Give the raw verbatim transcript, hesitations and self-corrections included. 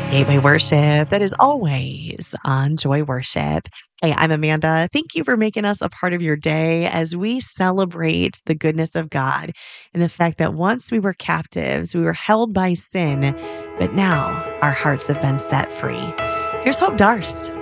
Gateway Worship, that is always on Joy Worship. Hey, I'm Amanda. Thank you for making us a part of your day as we celebrate the goodness of God and the fact that once we were captives, we were held by sin, but now our hearts have been set free. Here's Hope Darst